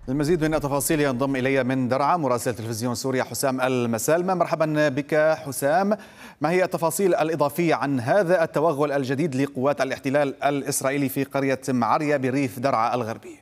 المزيد من التفاصيل ينضم إلي من درعا مراسل تلفزيون سوريا حسام المسالمة. مرحبا بك حسام، ما هي التفاصيل الإضافية عن هذا التوغل الجديد لقوات الاحتلال الإسرائيلي في قرية معرية بريف درعا الغربي؟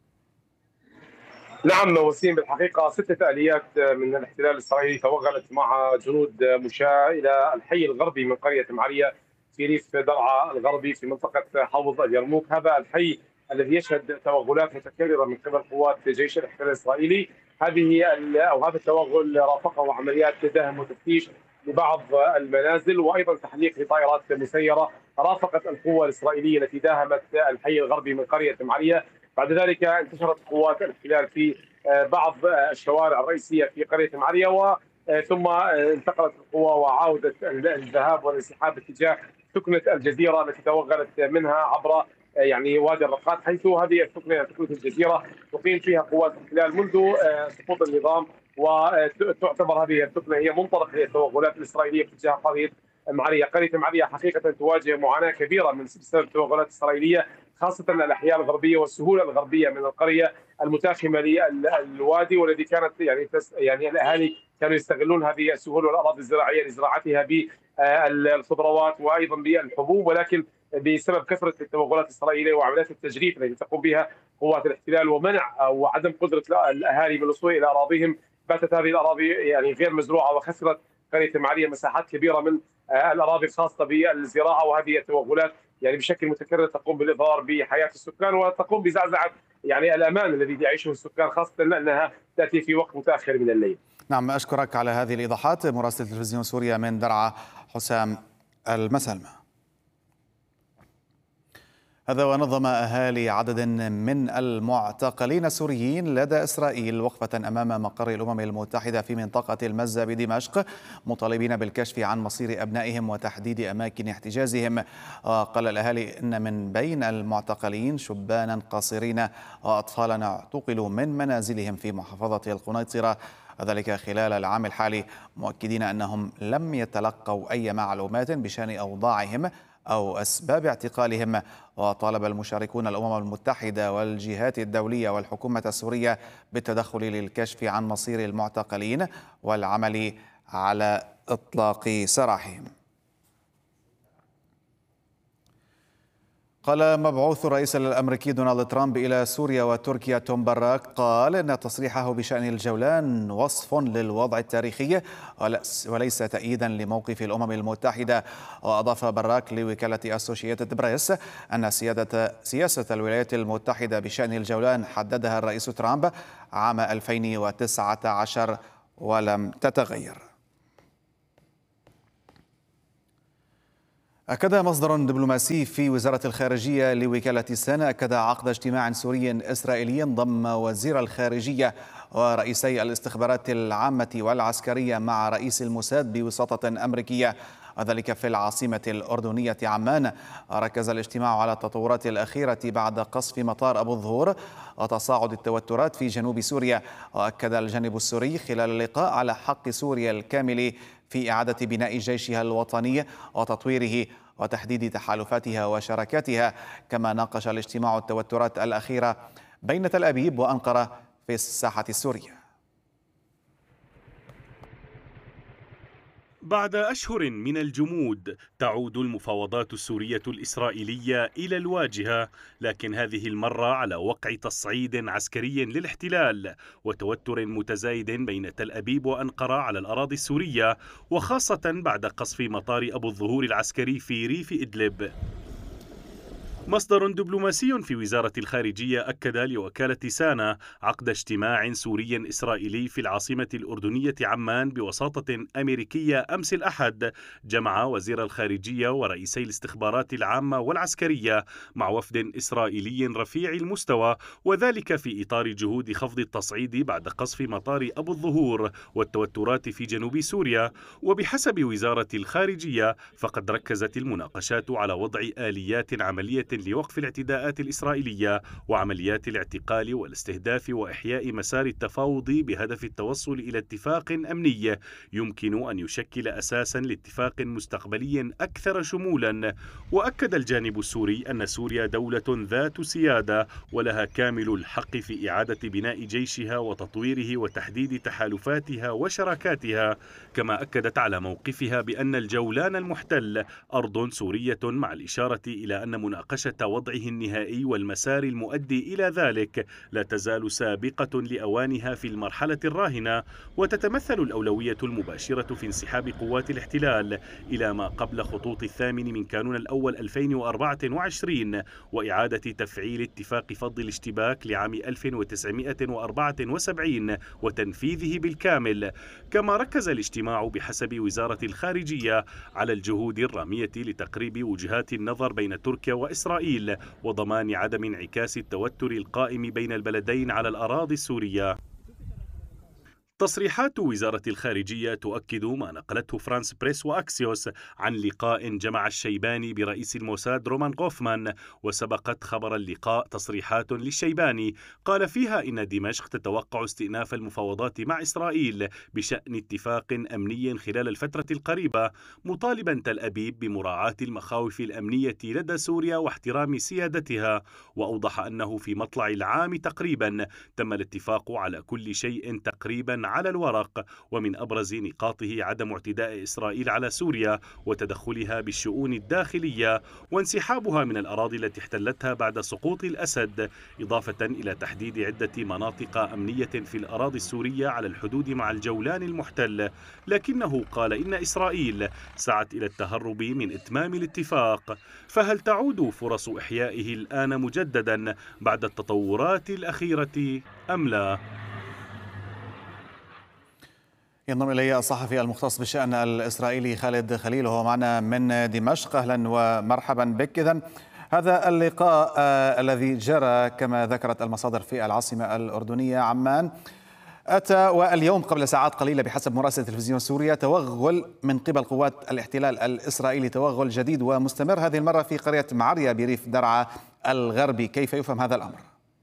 نعم وسيم، بالحقيقة 6 آليات من الاحتلال الإسرائيلي توغلت مع جنود مشاة إلى الحي الغربي من قرية معرية في ريف درعا الغربي في منطقة حوض اليرموك. هذا الحي الذي يشهد توغلات متكررة من قبل قوات جيش الاحتلال الإسرائيلي. هذا التوغل رافقه عمليات دهم وتفتيش لبعض المنازل، وأيضا تحليق لطائرات مسيرة رافقت القوة الإسرائيلية التي داهمت الحي الغربي من قرية معرية. بعد ذلك انتشرت قوات الاحتلال في بعض الشوارع الرئيسيه في قريه معريه، ثم انتقلت القوى وعاودت الذهاب والانسحاب اتجاه سكنه الجزيره التي توغلت منها عبر وادي الرقات، حيث هذه سكنه الجزيره تقيم فيها قوات الاحتلال منذ سقوط النظام، وتعتبر هذه السكنه هي منطلق للتوغلات الاسرائيليه اتجاه قريه معريه. قريه معريه حقيقه تواجه معاناه كبيره بسبب التوغلات الاسرائيليه، خاصة الأحياء الغربية والسهولة الغربية من القرية المتاخمة للوادي، والذي كانت الأهالي كانوا يستغلون هذه السهولة والأراضي الزراعية لزراعتها بالخضروات وأيضا بالحبوب، ولكن بسبب كثرة التوغلات الإسرائيلية وعمليات التجريف التي تقوم بها قوات الاحتلال ومنع وعدم قدرة الأهالي من الوصول إلى أراضيهم، باتت هذه الأراضي غير مزروعة، وخسرت قرية معرية مساحات كبيرة من الأراضي الخاصة بالزراعة. وهذه التوغلات بشكل متكرر تقوم بالاضرار بحياه السكان وتقوم بزعزعه الامان الذي يعيشه السكان، خاصه انها تاتي في وقت متاخر من الليل. نعم، اشكرك على هذه الايضاحات مراسل تلفزيون سوريا من درعا حسام المسلمة. هذا ونظم أهالي عدد من المعتقلين السوريين لدى إسرائيل وقفة أمام مقر الأمم المتحدة في منطقة المزة بدمشق، مطالبين بالكشف عن مصير أبنائهم وتحديد أماكن احتجازهم. قال الأهالي إن من بين المعتقلين شبانا قاصرين وأطفالا اعتقلوا من منازلهم في محافظة القنيطرة، ذلك خلال العام الحالي، مؤكدين أنهم لم يتلقوا أي معلومات بشأن أوضاعهم أو أسباب اعتقالهم. وطالب المشاركون الأمم المتحدة والجهات الدولية والحكومة السورية بالتدخل للكشف عن مصير المعتقلين والعمل على إطلاق سراحهم. قال مبعوث الرئيس الأمريكي دونالد ترامب إلى سوريا وتركيا توم باراك قال إن تصريحه بشأن الجولان وصف للوضع التاريخي وليس تأييدا لموقف الأمم المتحدة. وأضاف باراك لوكالة أسوشيتد بريس أن سياسة الولايات المتحدة بشأن الجولان حددها الرئيس ترامب عام 2019 ولم تتغير. أكد مصدر دبلوماسي في وزارة الخارجية لوكالة سانا عقد اجتماع سوري إسرائيلي ضم وزير الخارجية ورئيسي الاستخبارات العامة والعسكرية مع رئيس الموساد بوساطة أمريكية، وذلك في العاصمة الأردنية عمان. ركز الاجتماع على التطورات الأخيرة بعد قصف مطار أبو الظهور وتصاعد التوترات في جنوب سوريا. وأكد الجانب السوري خلال اللقاء على حق سوريا الكامل في إعادة بناء جيشها الوطني وتطويره وتحديد تحالفاتها وشراكاتها. كما ناقش الاجتماع التوترات الأخيرة بين تل أبيب وأنقرة في الساحة السورية. بعد أشهر من الجمود تعود المفاوضات السورية الإسرائيلية إلى الواجهة، لكن هذه المرة على وقع تصعيد عسكري للاحتلال وتوتر متزايد بين تل أبيب وأنقرة على الأراضي السورية، وخاصة بعد قصف مطار أبو الظهور العسكري في ريف إدلب. مصدر دبلوماسي في وزارة الخارجية أكد لوكالة سانا عقد اجتماع سوري إسرائيلي في العاصمة الأردنية عمان بوساطة أمريكية أمس الأحد، جمع وزير الخارجية ورئيسي الاستخبارات العامة والعسكرية مع وفد إسرائيلي رفيع المستوى، وذلك في إطار جهود خفض التصعيد بعد قصف مطار أبو الظهور والتوترات في جنوب سوريا. وبحسب وزارة الخارجية فقد ركزت المناقشات على وضع آليات عملية لوقف الاعتداءات الإسرائيلية وعمليات الاعتقال والاستهداف وإحياء مسار التفاوض بهدف التوصل إلى اتفاق أمني يمكن أن يشكل أساسا لاتفاق مستقبلي أكثر شمولا. وأكد الجانب السوري أن سوريا دولة ذات سيادة ولها كامل الحق في إعادة بناء جيشها وتطويره وتحديد تحالفاتها وشراكاتها، كما أكدت على موقفها بأن الجولان المحتل أرض سورية، مع الإشارة إلى أن مناقشة وضعه النهائي والمسار المؤدي إلى ذلك لا تزال سابقة لأوانها في المرحلة الراهنة، وتتمثل الأولوية المباشرة في انسحاب قوات الاحتلال إلى ما قبل خطوط 8 من كانون الأول 2024 وإعادة تفعيل اتفاق فض الاشتباك لعام 1974 وتنفيذه بالكامل. كما ركز الاجتماع بحسب وزارة الخارجية على الجهود الرامية لتقريب وجهات النظر بين تركيا وإسرائيل وضمان عدم انعكاس التوتر القائم بين البلدين على الأراضي السورية. تصريحات وزارة الخارجية تؤكد ما نقلته فرانس بريس وأكسيوس عن لقاء جمع الشيباني برئيس الموساد رومان غوفمان، وسبقت خبر اللقاء تصريحات للشيباني قال فيها إن دمشق تتوقع استئناف المفاوضات مع إسرائيل بشأن اتفاق أمني خلال الفترة القريبة، مطالبا تل أبيب بمراعاة المخاوف الأمنية لدى سوريا واحترام سيادتها. وأوضح أنه في مطلع العام تقريبا تم الاتفاق على كل شيء تقريبا على الورق، ومن أبرز نقاطه عدم اعتداء إسرائيل على سوريا وتدخلها بالشؤون الداخلية وانسحابها من الأراضي التي احتلتها بعد سقوط الأسد، إضافة إلى تحديد عدة مناطق أمنية في الأراضي السورية على الحدود مع الجولان المحتل. لكنه قال إن إسرائيل سعت إلى التهرب من إتمام الاتفاق، فهل تعود فرص إحيائه الآن مجددا بعد التطورات الأخيرة أم لا؟ ينضم إلي الصحفي المختص بالشأن الإسرائيلي خالد خليل وهو معنا من دمشق. أهلا ومرحبا بك. إذن هذا اللقاء الذي جرى كما ذكرت المصادر في العاصمة الأردنية عمان أتى واليوم قبل ساعات قليلة بحسب مراسل تلفزيون سوريا توغل من قبل قوات الاحتلال الإسرائيلي، توغل جديد ومستمر هذه المرة في قرية معرية بريف درعا الغربي. كيف يفهم هذا الأمر؟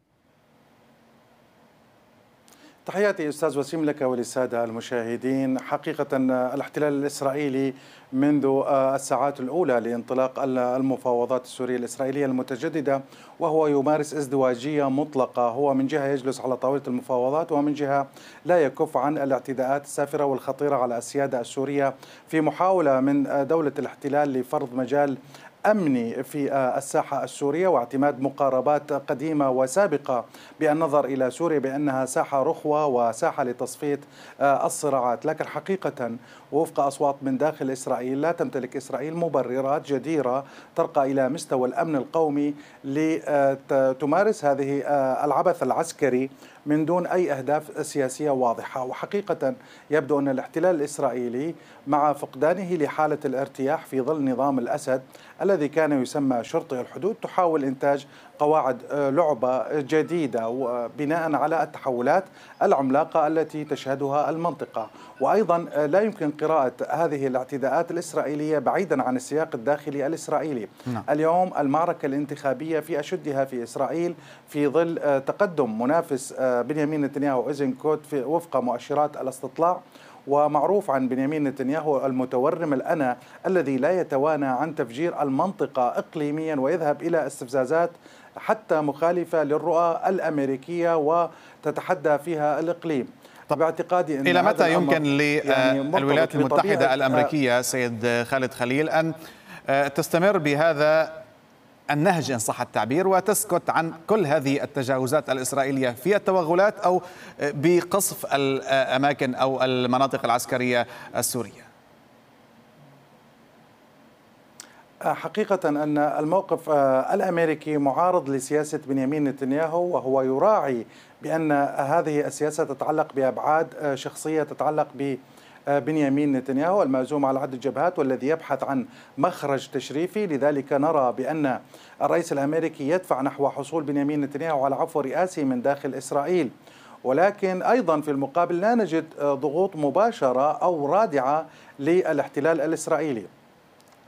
تحياتي أستاذ وسيم لك وللسادة المشاهدين. حقيقة الاحتلال الإسرائيلي منذ الساعات الأولى لانطلاق المفاوضات السورية الإسرائيلية المتجددة وهو يمارس ازدواجية مطلقة، هو من جهة يجلس على طاولة المفاوضات ومن جهة لا يكف عن الاعتداءات السافرة والخطيرة على السيادة السورية في محاولة من دولة الاحتلال لفرض مجال أمني في الساحة السورية واعتماد مقاربات قديمة وسابقة بالنظر إلى سوريا بأنها ساحة رخوة وساحة لتصفية الصراعات. لكن حقيقة وفق أصوات من داخل إسرائيل لا تمتلك إسرائيل مبررات جديرة ترقى إلى مستوى الأمن القومي لتمارس هذه العبث العسكري من دون أي أهداف سياسية واضحة. وحقيقة يبدو أن الاحتلال الإسرائيلي مع فقدانه لحالة الارتياح في ظل نظام الأسد الذي كان يسمى شرطي الحدود تحاول إنتاج قواعد لعبة جديدة بناء على التحولات العملاقة التي تشهدها المنطقة. وأيضا لا يمكن قراءة هذه الاعتداءات الإسرائيلية بعيدا عن السياق الداخلي الإسرائيلي. اليوم المعركة الانتخابية في أشدها في إسرائيل في ظل تقدم منافس بنيامين نتنياهو إيزنكوت وفق مؤشرات الاستطلاع، ومعروف عن بنيامين نتنياهو المتورم الأنا الذي لا يتوانى عن تفجير المنطقة إقليميا ويذهب إلى استفزازات حتى مخالفة للرؤى الأمريكية وتتحدى فيها الإقليم. باعتقادي أن إلى متى يمكن للولايات المتحدة الأمريكية سيد خالد خليل أن تستمر بهذا النهج إن صح التعبير وتسكت عن كل هذه التجاوزات الإسرائيلية في التوغلات أو بقصف الأماكن أو المناطق العسكرية السورية؟ حقيقة أن الموقف الأمريكي معارض لسياسة بنيامين نتنياهو، وهو يراعي بأن هذه السياسة تتعلق بأبعاد شخصية تتعلق بنيامين نتنياهو المهزوم على عدة جبهات والذي يبحث عن مخرج تشريفي. لذلك نرى بأن الرئيس الأمريكي يدفع نحو حصول بنيامين نتنياهو على عفو رئاسي من داخل إسرائيل، ولكن أيضا في المقابل لا نجد ضغوط مباشرة أو رادعة للاحتلال الإسرائيلي.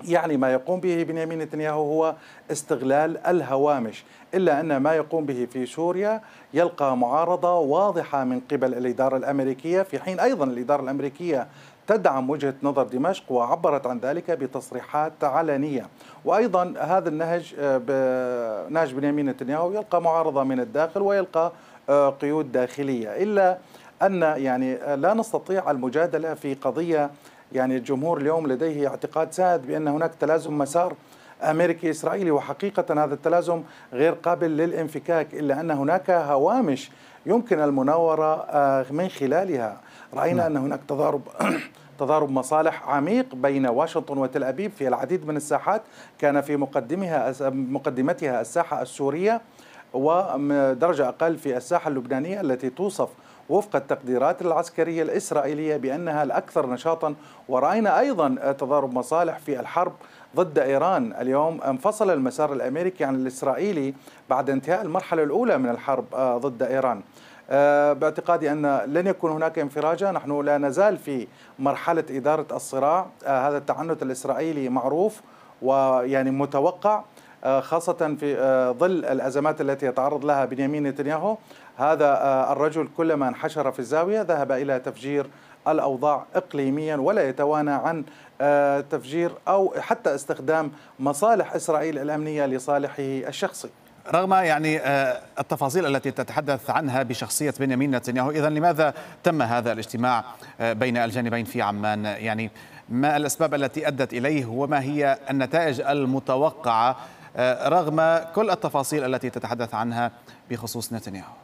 يعني ما يقوم به بنيامين نتنياهو هو استغلال الهوامش، إلا أن ما يقوم به في سوريا يلقى معارضة واضحة من قبل الإدارة الأمريكية، في حين أيضا الإدارة الأمريكية تدعم وجهة نظر دمشق وعبرت عن ذلك بتصريحات علنية. وأيضا هذا النهج نهج بنيامين نتنياهو يلقى معارضة من الداخل ويلقى قيود داخلية، إلا أن يعني لا نستطيع المجادلة في قضية. يعني الجمهور اليوم لديه اعتقاد سائد بأن هناك تلازم مسار أمريكي إسرائيلي، وحقيقة هذا التلازم غير قابل للانفكاك، إلا أن هناك هوامش يمكن المناورة من خلالها. رأينا أن هناك تضارب مصالح عميق بين واشنطن وتل أبيب في العديد من الساحات، كان في مقدمتها الساحة السورية، ودرجة أقل في الساحة اللبنانية التي توصف وفق التقديرات العسكرية الإسرائيلية بأنها الأكثر نشاطا. ورأينا أيضا تضارب مصالح في الحرب ضد إيران. اليوم انفصل المسار الأمريكي عن الإسرائيلي بعد انتهاء المرحلة الأولى من الحرب ضد إيران. باعتقادي أن لن يكون هناك انفراجة، نحن لا نزال في مرحلة إدارة الصراع. هذا التعنت الإسرائيلي معروف ويعني متوقع، خاصة في ظل الأزمات التي يتعرض لها بنيامين نتنياهو. هذا الرجل كلما انحشر في الزاوية ذهب إلى تفجير الأوضاع إقليميا، ولا يتوانى عن تفجير أو حتى استخدام مصالح إسرائيل الأمنية لصالحه الشخصي. رغم يعني التفاصيل التي تتحدث عنها بشخصية بنيامين نتنياهو، إذن لماذا تم هذا الاجتماع بين الجانبين في عمان؟ يعني ما الأسباب التي أدت إليه وما هي النتائج المتوقعة رغم كل التفاصيل التي تتحدث عنها بخصوص نتنياهو؟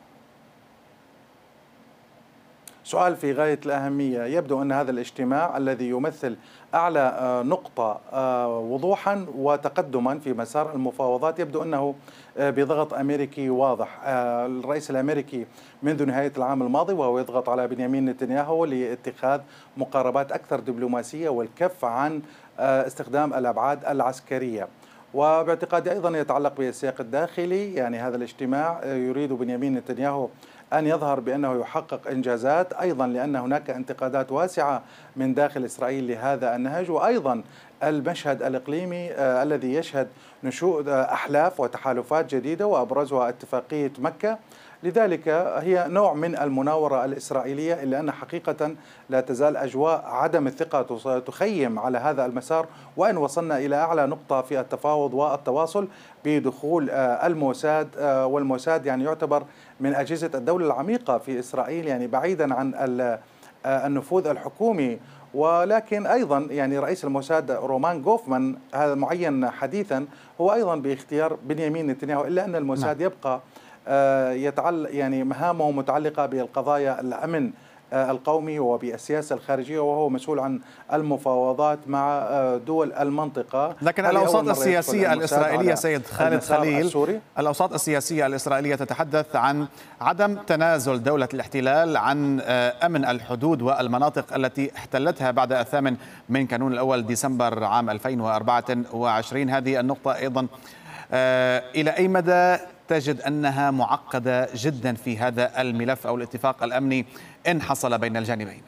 سؤال في غاية الأهمية. يبدو أن هذا الاجتماع الذي يمثل أعلى نقطة وضوحا وتقدما في مسار المفاوضات يبدو أنه بضغط أمريكي واضح. الرئيس الأمريكي منذ نهاية العام الماضي وهو يضغط على بنيامين نتنياهو لاتخاذ مقاربات أكثر دبلوماسية والكف عن استخدام الأبعاد العسكرية. وباعتقادي أيضا يتعلق بالسياق الداخلي. يعني هذا الاجتماع يريد بنيامين نتنياهو أن يظهر بأنه يحقق إنجازات، أيضا لأن هناك انتقادات واسعة من داخل إسرائيل لهذا النهج، وأيضا المشهد الإقليمي الذي يشهد نشوء أحلاف وتحالفات جديدة وأبرزها اتفاقية مكة. لذلك هي نوع من المناورة الإسرائيلية، إلا أن حقيقة لا تزال أجواء عدم الثقة تخيم على هذا المسار، وإن وصلنا إلى أعلى نقطة في التفاوض والتواصل بدخول الموساد. والموساد يعني يعتبر من أجهزة الدولة العميقة في إسرائيل، يعني بعيدا عن النفوذ الحكومي. ولكن أيضا يعني رئيس الموساد رومان غوفمان هذا معين حديثا هو أيضا باختيار بنيامين نتنياهو، إلا أن الموساد يبقى يعني مهامه متعلقة بالقضايا الأمن القومي وبالسياسة الخارجية، وهو مسؤول عن المفاوضات مع دول المنطقة. لكن الأوساط السياسية الإسرائيلية سيد خالد خليل، الأوساط السياسية الإسرائيلية تتحدث عن عدم تنازل دولة الاحتلال عن أمن الحدود والمناطق التي احتلتها بعد 8 من كانون الأول ديسمبر عام 2024. هذه النقطة أيضا إلى أي مدى تجد أنها معقدة جدا في هذا الملف أو الاتفاق الأمني إن حصل بين الجانبين؟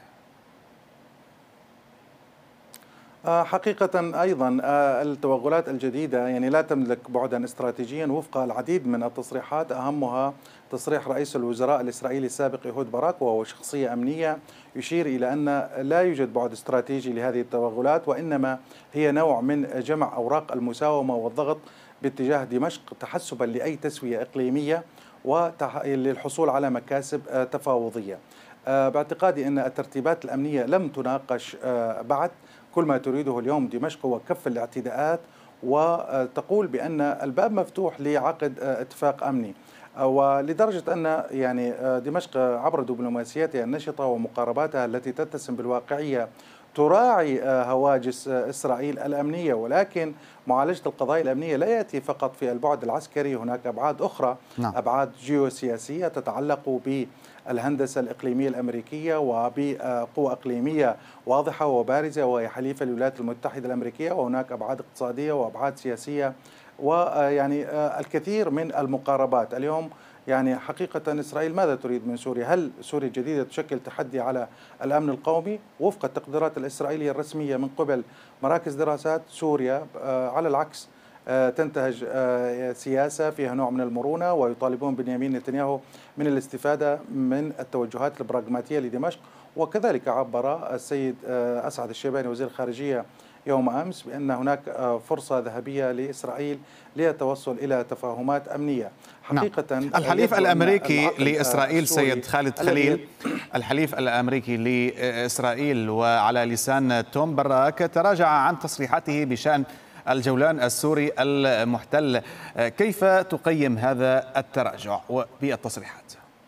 حقيقة أيضا التوغلات الجديدة يعني لا تملك بعدا استراتيجيا وفق العديد من التصريحات، أهمها تصريح رئيس الوزراء الإسرائيلي السابق يهود باراك، وهو شخصية أمنية يشير إلى أن لا يوجد بعد استراتيجي لهذه التوغلات، وإنما هي نوع من جمع أوراق المساومة والضغط باتجاه دمشق تحسبا لأي تسوية إقليمية وللحصول على مكاسب تفاوضية. باعتقادي أن الترتيبات الأمنية لم تناقش بعد. كل ما تريده اليوم دمشق هو كف الاعتداءات، وتقول بأن الباب مفتوح لعقد اتفاق أمني، ولدرجة أن يعني دمشق عبر دبلوماسيتها النشطة ومقارباتها التي تتسم بالواقعية تراعي هواجس إسرائيل الأمنية. ولكن معالجة القضايا الأمنية لا يأتي فقط في البعد العسكري، هناك أبعاد أخرى، أبعاد جيوسياسية تتعلق بالهندسة الإقليمية الأمريكية وبقوة إقليمية واضحة وبارزة وهي حليف الولايات المتحدة الأمريكية، وهناك أبعاد اقتصادية وأبعاد سياسية، ويعني الكثير من المقاربات. اليوم يعني حقيقة إسرائيل ماذا تريد من سوريا؟ هل سوريا الجديدة تشكل تحدي على الأمن القومي؟ وفق التقديرات الإسرائيلية الرسمية من قبل مراكز دراسات، سوريا على العكس تنتهج سياسة فيها نوع من المرونة، ويطالبون بنيامين نتنياهو من الاستفادة من التوجهات البراغماتية لدمشق. وكذلك عبر السيد أسعد الشيباني وزير الخارجية يوم أمس بأن هناك فرصة ذهبية لإسرائيل للتوصل إلى تفاهمات أمنية. حقيقة الحليف الأمريكي لإسرائيل سيد خالد خليل، الحليف الأمريكي لإسرائيل وعلى لسان توم براك تراجع عن تصريحاته بشأن الجولان السوري المحتل. كيف تقيم هذا التراجع بالتصريحات؟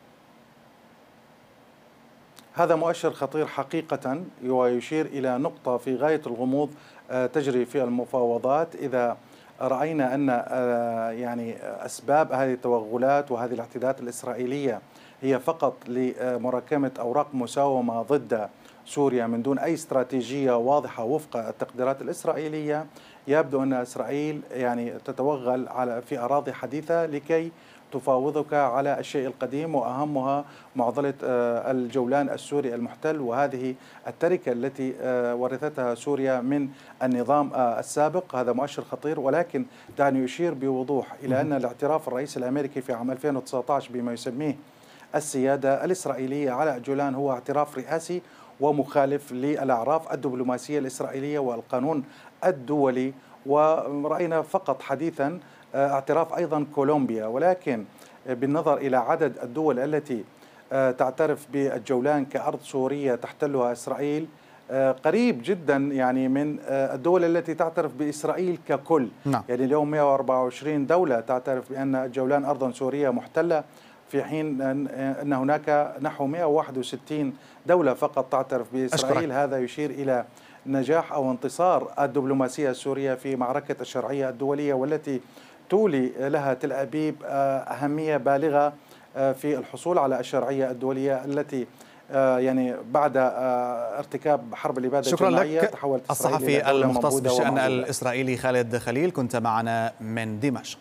هذا مؤشر خطير حقيقة ويشير إلى نقطة في غاية الغموض تجري في المفاوضات. إذا رأينا أن يعني أسباب هذه التوغلات وهذه الاعتداءات الإسرائيلية هي فقط لمراكمة أوراق مساومة ضد سوريا من دون أي استراتيجية واضحة وفق التقديرات الإسرائيلية، يبدو أن إسرائيل يعني تتوغل في أراضي حديثة لكي تفاوضك على الشيء القديم، وأهمها معضلة الجولان السوري المحتل، وهذه التركة التي ورثتها سوريا من النظام السابق. هذا مؤشر خطير، ولكن دعني يشير بوضوح إلى أن الاعتراف الرئيس الأمريكي في عام 2019 بما يسميه السيادة الإسرائيلية على الجولان هو اعتراف رئاسي ومخالف للأعراف الدبلوماسية الإسرائيلية والقانون الدولي. ورأينا فقط حديثا اعتراف أيضا كولومبيا، ولكن بالنظر إلى عدد الدول التي تعترف بالجولان كأرض سورية تحتلها إسرائيل قريب جدا يعني من الدول التي تعترف بإسرائيل ككل. يعني اليوم 124 دولة تعترف بأن الجولان أرضا سورية محتلة، في حين أن هناك نحو 161 دولة فقط تعترف بإسرائيل. هذا يشير إلى نجاح أو انتصار الدبلوماسية السورية في معركة الشرعية الدولية، والتي تولي لها تل أبيب أهمية بالغة في الحصول على الشرعية الدولية التي يعني بعد ارتكاب حرب الإبادة الجماعية تحولت إسرائيل إلى الصحفي دولة المختص منبوذة بالشأن ومعبودة. الإسرائيلي خالد خليل، كنت معنا من دمشق.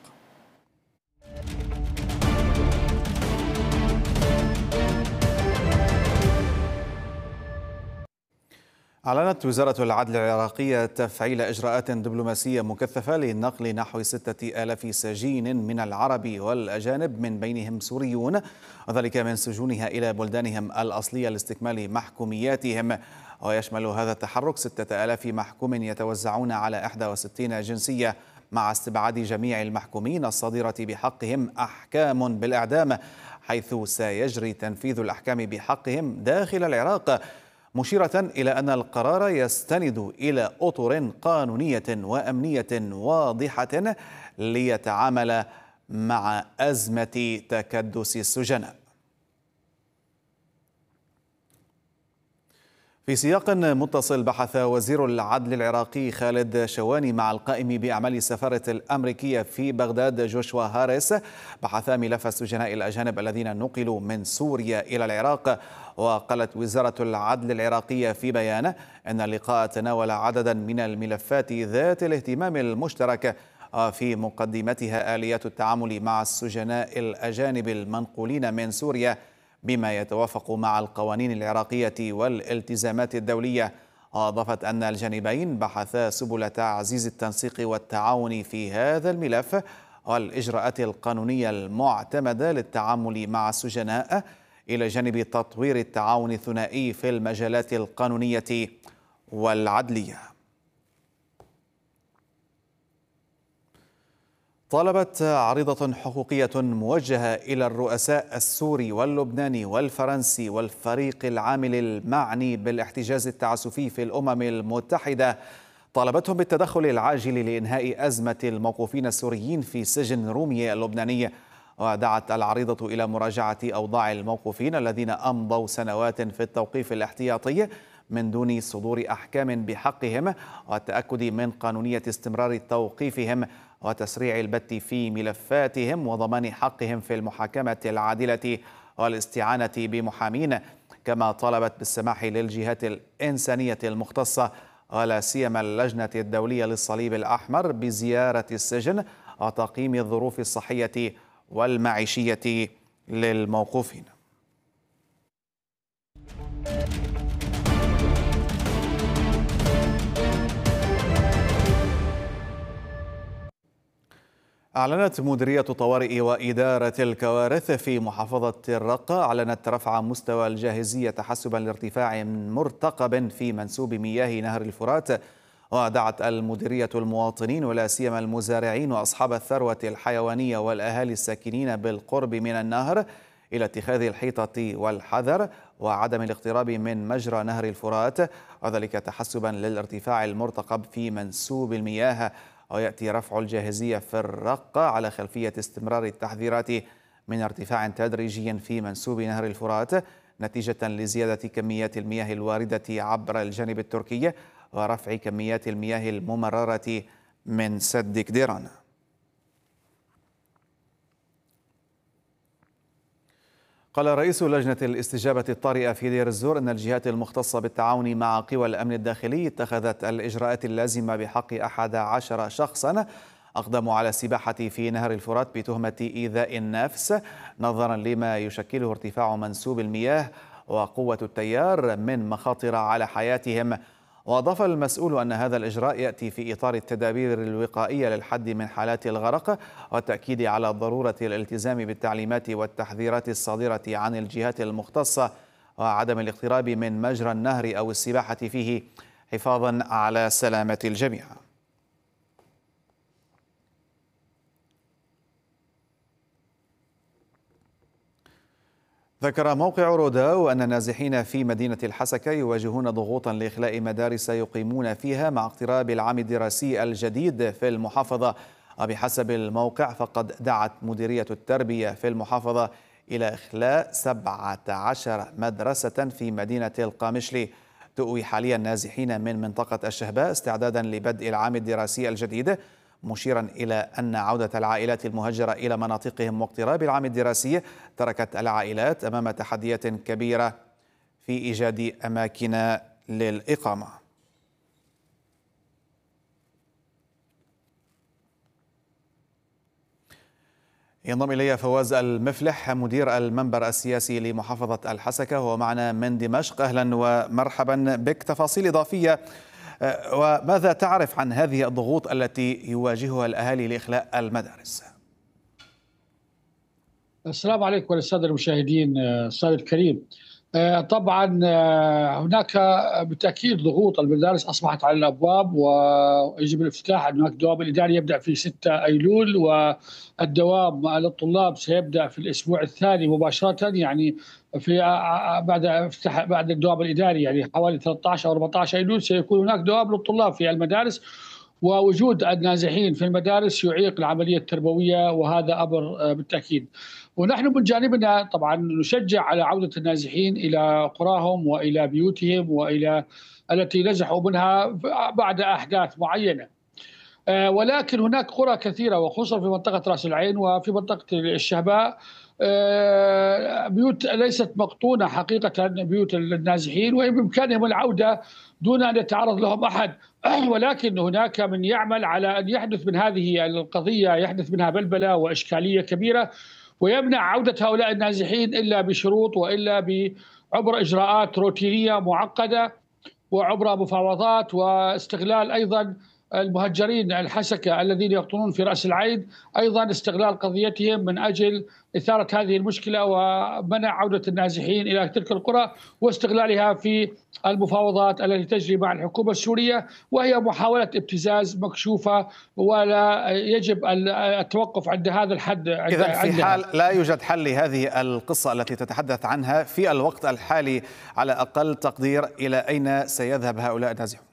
أعلنت وزارة العدل العراقية تفعيل إجراءات دبلوماسية مكثفة لنقل نحو 6000 سجين من العرب والأجانب من بينهم سوريون، وذلك من سجونها إلى بلدانهم الأصلية لاستكمال محكومياتهم. ويشمل هذا التحرك 6000 محكوم يتوزعون على 61 جنسية، مع استبعاد جميع المحكومين الصادرة بحقهم أحكام بالإعدام، حيث سيجري تنفيذ الأحكام بحقهم داخل العراق، مشيرة إلى أن القرار يستند إلى أطر قانونية وأمنية واضحة ليتعامل مع أزمة تكدس السجناء. في سياق متصل، بحث وزير العدل العراقي خالد شواني مع القائم بأعمال السفارة الأمريكية في بغداد جوشوا هاريس بحث ملف السجناء الأجانب الذين نقلوا من سوريا إلى العراق. وقالت وزارة العدل العراقية في بيان أن اللقاء تناول عددا من الملفات ذات الاهتمام المشترك، في مقدمتها آليات التعامل مع السجناء الأجانب المنقولين من سوريا بما يتوافق مع القوانين العراقية والالتزامات الدولية. أضافت أن الجانبين بحثا سبل تعزيز التنسيق والتعاون في هذا الملف والإجراءات القانونية المعتمدة للتعامل مع السجناء، إلى جانب تطوير التعاون الثنائي في المجالات القانونية والعدلية. طالبت عريضة حقوقية موجهة إلى الرؤساء السوري واللبناني والفرنسي والفريق العامل المعني بالاحتجاز التعسفي في الأمم المتحدة، طالبتهم بالتدخل العاجل لإنهاء أزمة الموقوفين السوريين في سجن رومية اللبناني. ودعت العريضة إلى مراجعة أوضاع الموقوفين الذين أمضوا سنوات في التوقيف الاحتياطي من دون صدور أحكام بحقهم، والتأكد من قانونية استمرار توقيفهم وتسريع البت في ملفاتهم وضمان حقهم في المحاكمة العادلة والاستعانة بمحامين. كما طالبت بالسماح للجهات الإنسانية المختصة ولا سيما اللجنة الدولية للصليب الأحمر بزيارة السجن وتقييم الظروف الصحية والمعيشية للموقوفين. أعلنت مديرية طوارئ وإدارة الكوارث في محافظة الرقة رفع مستوى الجاهزية تحسبا لارتفاع مرتقب في منسوب مياه نهر الفرات. ودعت المديرية المواطنين ولا سيما المزارعين وأصحاب الثروة الحيوانية والأهالي الساكنين بالقرب من النهر إلى اتخاذ الحيطة والحذر وعدم الاقتراب من مجرى نهر الفرات، وذلك تحسبا للارتفاع المرتقب في منسوب المياه. ويأتي رفع الجاهزية في الرقة على خلفية استمرار التحذيرات من ارتفاع تدريجي في منسوب نهر الفرات نتيجة لزيادة كميات المياه الواردة عبر الجانب التركي ورفع كميات المياه الممررة من سد كديران. قال رئيس لجنة الاستجابة الطارئة في دير الزور أن الجهات المختصة بالتعاون مع قوى الأمن الداخلي اتخذت الإجراءات اللازمة بحق 11 شخصا أقدموا على السباحة في نهر الفرات بتهمة إيذاء النفس نظرا لما يشكله ارتفاع منسوب المياه وقوة التيار من مخاطر على حياتهم. وأضاف المسؤول أن هذا الإجراء يأتي في إطار التدابير الوقائية للحد من حالات الغرق والتأكيد على ضرورة الالتزام بالتعليمات والتحذيرات الصادرة عن الجهات المختصة وعدم الاقتراب من مجرى النهر أو السباحة فيه حفاظا على سلامة الجميع. ذكر موقع روداو أن النازحين في مدينة الحسكة يواجهون ضغوطا لإخلاء مدارس يقيمون فيها مع اقتراب العام الدراسي الجديد في المحافظة. وبحسب الموقع فقد دعت مديرية التربية في المحافظة إلى إخلاء 17 مدرسة في مدينة القامشلي تؤوي حاليا النازحين من منطقة الشهباء استعدادا لبدء العام الدراسي الجديد، مشيرا إلى أن عودة العائلات المهجرة إلى مناطقهم واقتراب العام الدراسي تركت العائلات أمام تحديات كبيرة في إيجاد أماكن للإقامة. ينضم إلي فواز المفلح مدير المنبر السياسي لمحافظة الحسكة وهو معنا من دمشق. أهلا ومرحبا بك. تفاصيل إضافية، وماذا تعرف عن هذه الضغوط التي يواجهها الأهالي لإخلاء المدارس؟ السلام عليكم للسادة المشاهدين. أستاذ الكريم، طبعا هناك بالتأكيد ضغوط. المدارس أصبحت على الأبواب ويجب الافتتاح. هناك دوام الإداري يبدأ في 6 أيلول والدوام للطلاب سيبدأ في الأسبوع الثاني مباشرة، يعني في بعد الدوام الإداري، يعني حوالي 13 أو 14 أيلول سيكون هناك دوام للطلاب في المدارس. ووجود النازحين في المدارس يعيق العملية التربوية، وهذا أمر بالتأكيد. ونحن من جانبنا طبعا نشجع على عودة النازحين إلى قراهم وإلى بيوتهم وإلى التي نزحوا منها بعد أحداث معينة. ولكن هناك قرى كثيرة وخصوصا في منطقة رأس العين وفي منطقة الشهباء بيوت ليست مقطونة حقيقة، بيوت النازحين، وبإمكانهم العودة دون أن يتعرض لهم أحد. ولكن هناك من يعمل على أن يحدث من هذه القضية يحدث منها بلبلة وإشكالية كبيرة، ويمنع عودة هؤلاء النازحين إلا بشروط وإلا عبر إجراءات روتينية معقدة وعبر مفاوضات واستغلال أيضا المهجرين الحسكة الذين يقطنون في رأس العين، أيضا استغلال قضيتهم من أجل إثارة هذه المشكلة ومنع عودة النازحين إلى تلك القرى واستغلالها في المفاوضات التي تجري مع الحكومة السورية، وهي محاولة ابتزاز مكشوفة ولا يجب التوقف عند هذا الحد. إذن في حال لا يوجد حل لهذه القصة التي تتحدث عنها في الوقت الحالي، على أقل تقدير إلى أين سيذهب هؤلاء النازحون؟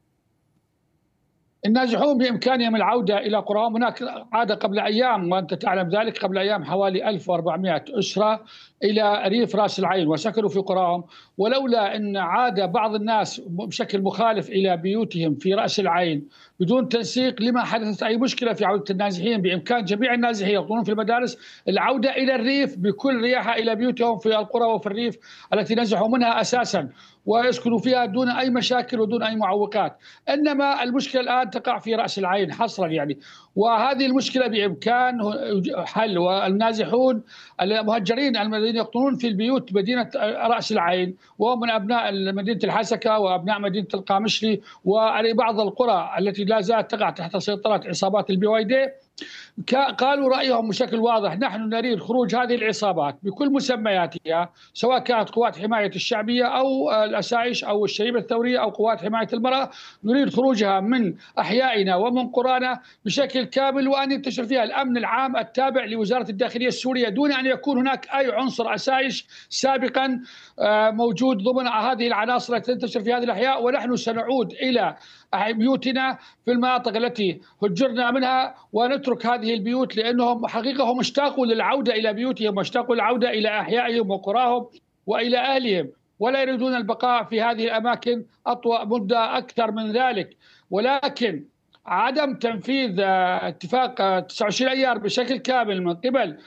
النازحون بإمكانهم العودة إلى قراهم. هناك عاد قبل أيام، وأنت تعلم ذلك، قبل أيام حوالي 1400 أسرة إلى ريف رأس العين وسكنوا في قراهم، ولولا أن عاد بعض الناس بشكل مخالف إلى بيوتهم في رأس العين بدون تنسيق لما حدثت أي مشكلة في عودة النازحين. بإمكان جميع النازحين يقطنون في المدارس العودة إلى الريف بكل رياحة إلى بيوتهم في القرى وفي الريف التي نزحوا منها أساسا. ويسكنوا فيها دون أي مشاكل ودون أي معوقات. إنما المشكلة الآن تقع في رأس العين حصرا يعني، وهذه المشكلة بإمكان حل. والنازحون المهجرين الذين يقطنون في البيوت مدينة رأس العين وهم من أبناء مدينة الحسكة وأبناء مدينة القامشلي وبعض القرى التي لا زالت تقع تحت سيطرة عصابات البويدة، قالوا رأيهم بشكل واضح: نحن نريد خروج هذه العصابات بكل مسمياتها، سواء كانت قوات حماية الشعبية أو الأسايش أو الشريمة الثورية أو قوات حماية المرأة، نريد خروجها من أحيائنا ومن قرانا بشكل كامل، وأن ينتشر فيها الأمن العام التابع لوزارة الداخلية السورية دون أن يكون هناك أي عنصر أسايش سابقا موجود ضمن هذه العناصر التي تنتشر في هذه الأحياء. ونحن سنعود إلى بيوتنا في المناطق التي هجرنا منها ونترك هذه البيوت، لأنهم حقيقة هم اشتاقوا للعودة إلى بيوتهم واشتاقوا للعودة إلى أحيائهم وقراهم وإلى أهلهم، ولا يريدون البقاء في هذه الأماكن أطول مدة أكثر من ذلك. ولكن عدم تنفيذ اتفاق 29 أيار بشكل كامل من قبل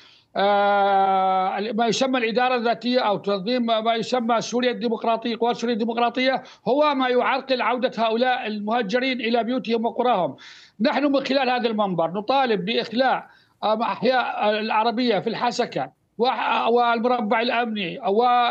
ما يسمى الإدارة الذاتية أو تنظيم ما يسمى سوريا الديمقراطية، قوات سوريا الديمقراطية، هو ما يعرقل عودة هؤلاء المهجرين إلى بيوتهم وقراهم. نحن من خلال هذا المنبر نطالب بإخلاء أحياء العربية في الحسكة والمربع الأمني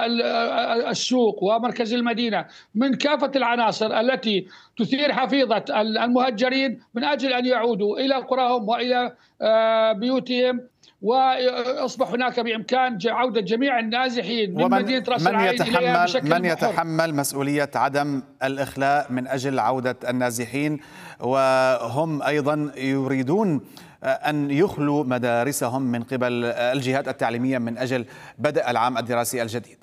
والسوق ومركز المدينة من كافة العناصر التي تثير حفيظة المهجرين من أجل أن يعودوا إلى قراهم وإلى بيوتهم، وأصبح هناك بإمكان عودة جميع النازحين من مدينة رأس العين إليها بشكل من يتحمل مسؤولية عدم الإخلاء من أجل عودة النازحين، وهم أيضا يريدون أن يخلوا مدارسهم من قبل الجهات التعليمية من أجل بدء العام الدراسي الجديد؟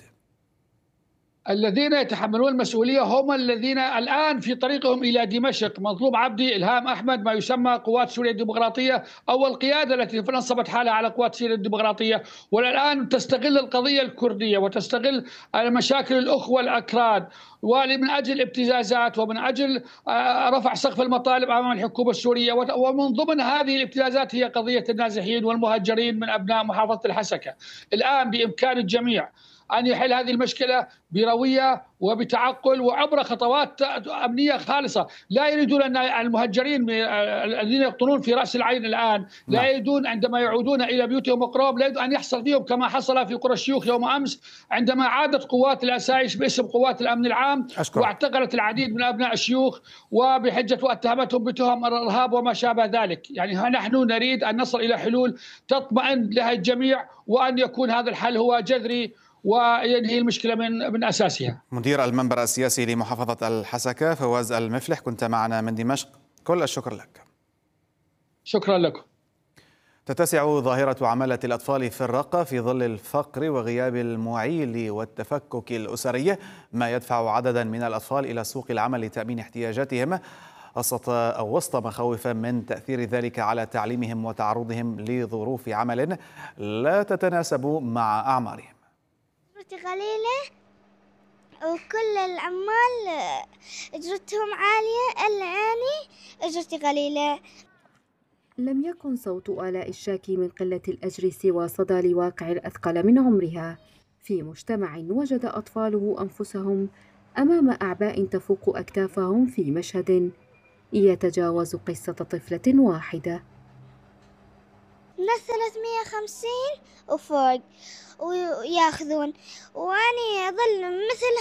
الذين يتحملون المسؤولية هم الذين الآن في طريقهم إلى دمشق، مطلوب عبدي، إلهام أحمد، ما يسمى قوات سوريا الديمقراطية أو القيادة التي نصبت حالها على قوات سوريا الديمقراطية، والآن تستغل القضية الكردية وتستغل مشاكل الأخوة الأكراد ومن أجل ابتزازات ومن أجل رفع سقف المطالب أمام الحكومة السورية. ومن ضمن هذه الابتزازات هي قضية النازحين والمهجرين من أبناء محافظة الحسكة. الآن بإمكان الجميع أن يحل هذه المشكلة بروية وبتعقل وعبر خطوات أمنية خالصة. لا يريدون أن المهجرين الذين يقطنون في رأس العين الآن لا يريدون عندما يعودون إلى بيوتهم وقراهم لا يريدون أن يحصل فيهم كما حصل في قرى الشيوخ يوم أمس، عندما عادت قوات الأسايش باسم قوات الأمن العام واعتقلت العديد من أبناء الشيوخ وبحجة واتهمتهم بتهم الإرهاب وما شابه ذلك. يعني نحن نريد أن نصل إلى حلول تطمئن لها الجميع، وأن يكون هذا الحل هو جذري وينهي المشكلة من أساسها. مدير المنبر السياسي لمحافظة الحسكة فواز المفلح، كنت معنا من دمشق، كل الشكر لك. شكرا لكم. تتسع ظاهرة عمالة الأطفال في الرقة في ظل الفقر وغياب المعيل والتفكك الأسري، ما يدفع عددا من الأطفال إلى سوق العمل لتأمين احتياجاتهم وسط مخاوف من تأثير ذلك على تعليمهم وتعرضهم لظروف عمل لا تتناسب مع أعمارهم. قليلة وكل العمال أجرتهم عالية، إلا أنا أجرتي قليلة. لم يكن صوت آلاء الشاكي من قلة الأجر سوى صدى لواقع الأثقل من عمرها في مجتمع وجد أطفاله أنفسهم أمام أعباء تفوق أكتافهم في مشهد يتجاوز قصة طفلة واحدة. ناس 350 وفوق وياخذون، وأني أظل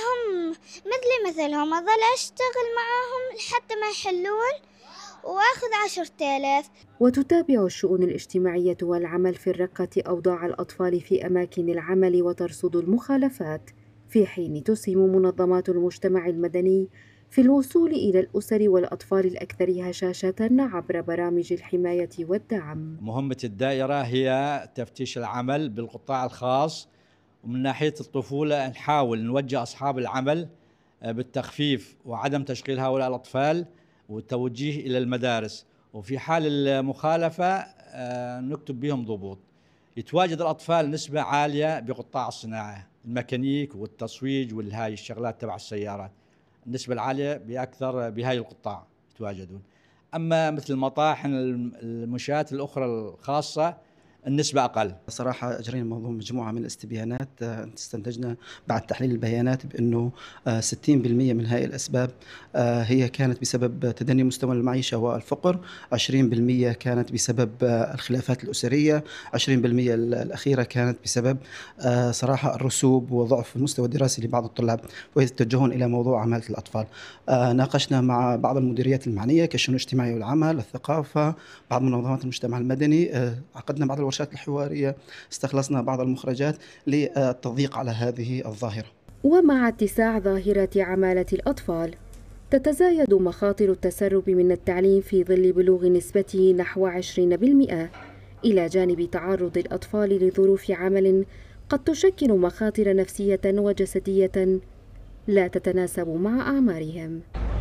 مثلهم أظل أشتغل معاهم حتى ما يحلون وأخذ 10,000. وتتابع الشؤون الاجتماعية والعمل في الرقة أوضاع الأطفال في أماكن العمل وترصد المخالفات، في حين تسهم منظمات المجتمع المدني في الوصول إلى الأسر والأطفال الأكثر هشاشة عبر برامج الحماية والدعم. مهمة الدائرة هي تفتيش العمل بالقطاع الخاص، ومن ناحية الطفولة نحاول نوجه أصحاب العمل بالتخفيف وعدم تشغيل هؤلاء الأطفال والتوجيه إلى المدارس، وفي حال المخالفة نكتب بهم ضبوط. يتواجد الأطفال نسبة عالية بقطاع الصناعة، الميكانيك والتصويج والهاي الشغلات تبع السيارات، النسبة العالية بأكثر بهاي القطاع يتواجدون. أما مثل المطاحن المنشآت الأخرى الخاصة النسبة أقل. صراحة أجرينا مجموعة من الاستبيانات، استنتجنا بعد تحليل البيانات بأنه 60% من هذه الأسباب هي كانت بسبب تدني مستوى المعيشة والفقر، 20% كانت بسبب الخلافات الأسرية، 20% الأخيرة كانت بسبب صراحة الرسوب وضعف المستوى الدراسي لبعض الطلاب ويتوجهون إلى موضوع عمالة الأطفال. ناقشنا مع بعض المديريات المعنية كالشؤون الاجتماعية والعمل، الثقافة، بعض منظمات المجتمع المدني، عقدنا بعض الورشات الحوارية، استخلصنا بعض المخرجات للتضييق على هذه الظاهرة. ومع اتساع ظاهرة عمالة الأطفال تتزايد مخاطر التسرب من التعليم في ظل بلوغ نسبته نحو 20%، إلى جانب تعرض الأطفال لظروف عمل قد تشكل مخاطر نفسية وجسدية لا تتناسب مع أعمارهم.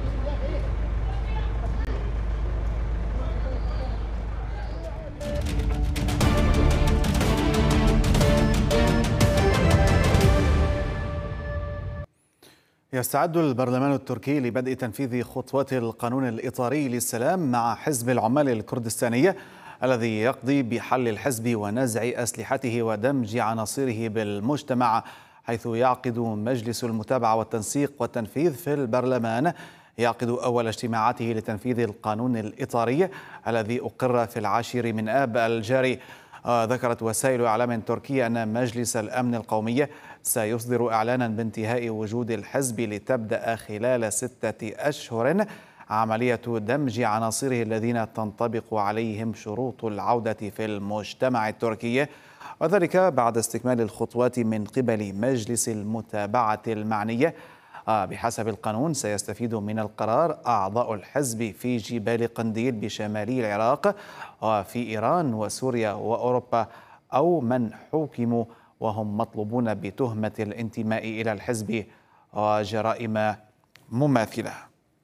يستعد البرلمان التركي لبدء تنفيذ خطوات القانون الإطاري للسلام مع حزب العمال الكردستاني الذي يقضي بحل الحزب ونزع أسلحته ودمج عناصره بالمجتمع، حيث يعقد مجلس المتابعة والتنسيق والتنفيذ في البرلمان أول اجتماعاته لتنفيذ القانون الإطاري الذي أقر في 10 من آب الجاري. ذكرت وسائل إعلام تركية أن مجلس الأمن القومي سيصدر إعلانا بانتهاء وجود الحزب لتبدأ خلال 6 أشهر عملية دمج عناصره الذين تنطبق عليهم شروط العودة في المجتمع التركي، وذلك بعد استكمال الخطوات من قبل مجلس المتابعة المعنية. بحسب القانون سيستفيد من القرار أعضاء الحزب في جبال قنديل بشمالي العراق وفي إيران وسوريا وأوروبا، أو من حوكموا وهم مطلوبون بتهمة الانتماء إلى الحزب وجرائم مماثلة.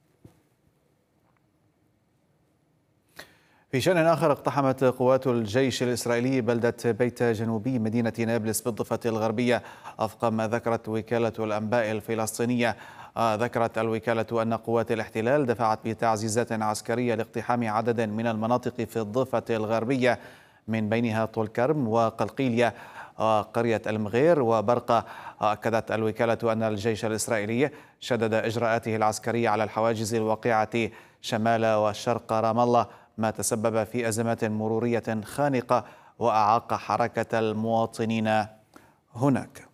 في شأن آخر، اقتحمت قوات الجيش الإسرائيلي بلدة بيت جنوبي مدينة نابلس بالضفة الغربية وفق ما ذكرت وكالة الأنباء الفلسطينية. ذكرت الوكالة أن قوات الاحتلال دفعت بتعزيزات عسكرية لاقتحام عدد من المناطق في الضفة الغربية، من بينها طول كرم وقلقيلية قرية المغير وبرقة. أكدت الوكالة أن الجيش الإسرائيلي شدد إجراءاته العسكرية على الحواجز الواقعة شمال وشرق رام الله، ما تسبب في أزمات مرورية خانقة وأعاق حركة المواطنين هناك.